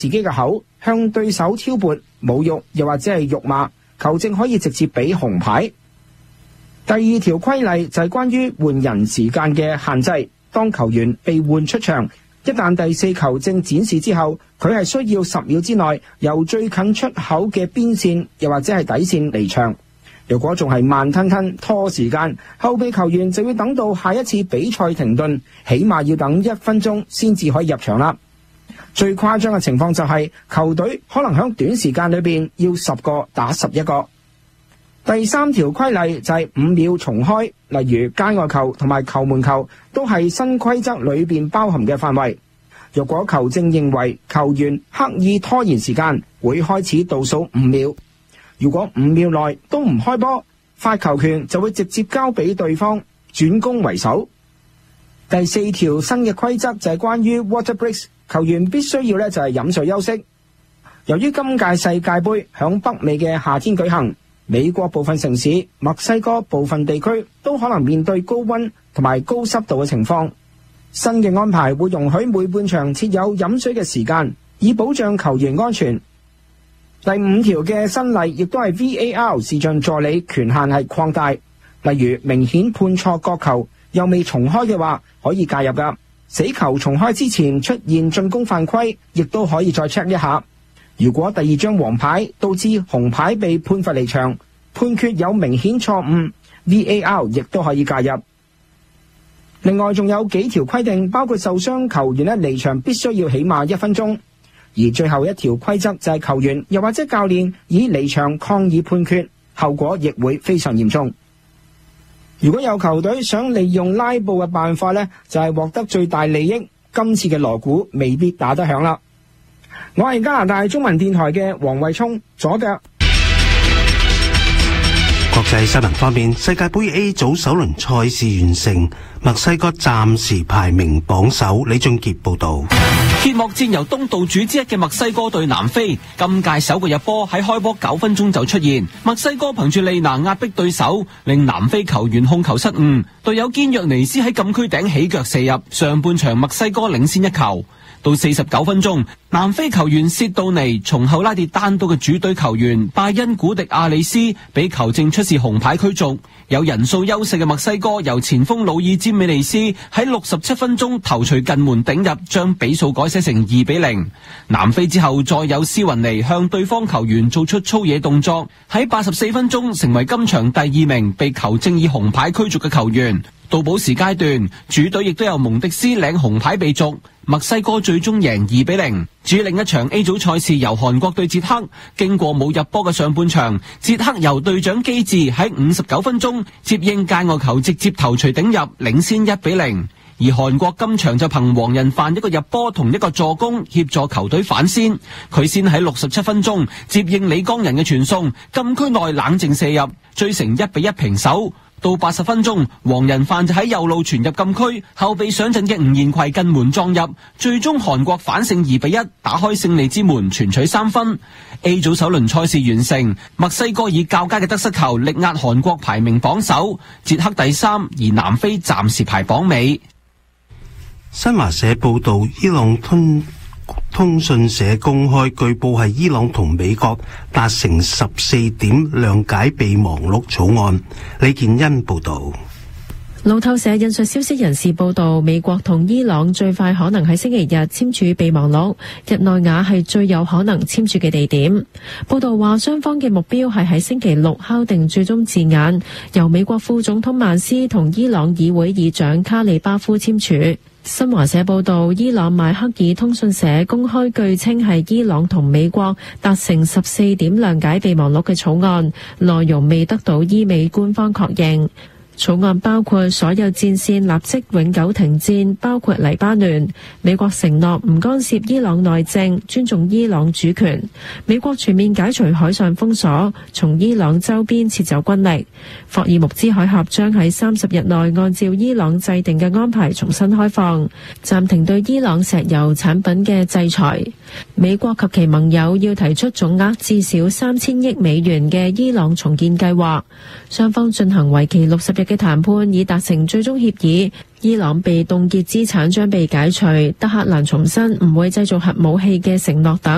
自己嘅口，向對手挑撥、侮辱又或者係辱罵，球證可以直接俾紅牌。第二條規例就係關於換人時間嘅限制，當球員被換出場，一旦第四球證展示之後，佢係需要10秒之內由最近出口嘅邊線又或者係底線離場。如果仲係慢吞吞拖時間，後備球員就要等到下一次比賽停頓，起碼要等1分鐘先至可以入場啦。最誇張嘅情況就係球隊可能喺短時間裏邊要10個打11個。第三條規例就係5秒重開，例如界外球同埋球門球都係新規則裏邊包含嘅範圍。若果球證認為球員刻意拖延時間，會開始倒數5秒。如果5秒內都唔開波，發球權就會直接交俾對方，轉攻為守。第四條新嘅規則就係關於 water breaks， 球員必須要就係飲水休息。由於今屆世界盃響北美嘅夏天舉行，美國部分城市、墨西哥部分地區都可能面對高溫同埋高濕度嘅情況。新嘅安排會容許每半場設有飲水嘅時間，以保障球員安全。第5條嘅新例亦都係 VAR 視像助理權限係擴大，例如明顯判錯角球又未重開嘅話，可以介入㗎。死球重開之前出現進攻犯規，亦都可以再 check 一下。如果第2張黃牌導致紅牌被判罰離場，判決有明顯錯誤， VAR 亦都可以介入。另外仲有幾條規定，包括受傷球員離場必須要起碼1分鐘，而最後一條規則就係球員又或者教練以離場抗議判決，後果亦會非常嚴重。如果有球隊想利用拉布嘅辦法就係獲得最大利益，今次嘅鑼鼓未必打得響啦。我係加拿大中文電台嘅黃慧聰，左腳。 國際新聞方面，世界盃 A 組首輪賽事完成，墨西哥暫時排名榜首。李俊傑報道。 揭幕戰由東道主之一嘅墨西哥對南非，今屆首個入波喺開波9分鐘就出現，墨西哥憑住利拿壓迫對手，令南非球員控球失誤，隊友堅若尼斯喺禁區頂起腳射入，上半場墨西哥領先1球。到49分鐘，南非球員薛杜尼從後拉跌單刀嘅主隊球員拜恩古迪亞里斯，俾球證出示紅牌驅逐。有人數優勢嘅墨西哥由前鋒魯爾詹美尼斯喺67分鐘頭槌近門頂入，將比數改寫成2-0。南非之後再有斯雲尼向對方球員做出粗野動作，喺84分鐘成為今場第2名被球證以紅牌驅逐嘅球員。到補時階段，主隊亦都有蒙迪斯領紅牌被逐，墨西哥最終贏2-0。至於另一場 A 組賽事由韓國對捷克，經過冇入波嘅上半場，捷克由隊長基治喺59分鐘接應界外球直接頭槌頂入，領先1-0。而韓國今場就憑黃仁範一個入波同一個助攻協助球隊反先，佢先喺67分鐘接應李江仁嘅傳送，禁區內冷靜射入，追成1-1平手。到80分鐘，黃仁範就喺右路傳入禁區，後備上陣嘅吳彥奎近門撞入，最終韓國反勝2-1，打開勝利之門，全取3分。A 組首輪賽事完成，墨西哥以較佳嘅得失球力壓韓國排名榜首，捷克第3，而南非暫時排榜尾。 新華社報道，伊朗通訊社公開，據報係伊朗同美國達成14點諒解備忘錄草案。李建恩報道。 路透社引述消息人士報道，美國同伊朗最快可能喺星期日簽署備忘錄，日內瓦係最有可能簽署嘅地點。報道話，雙方嘅目標係喺星期六敲定最終字眼，由美國副總統曼斯同伊朗議會議長卡里巴夫簽署。新華社報道，伊朗邁克爾通訊社公開據稱係伊朗同美國達成14點諒解備忘錄嘅草案，內容未得到伊美官方確認。草案包括所有戰線立即永久停戰，包括黎巴嫩。美國承諾唔干涉伊朗內政，尊重伊朗主權。美國全面解除海上封鎖，從伊朗周邊撤走軍力。霍爾木茲海峽將喺30日內按照伊朗制定嘅安排重新開放，暫停對伊朗石油產品嘅制裁。美國及其盟友要提出總額至少3000億美元嘅伊朗重建計劃。雙方進行為期60日嘅談判，以達成最終協議。伊朗被凍結資產將被解除，德黑蘭重申唔會製造核武器嘅承諾等。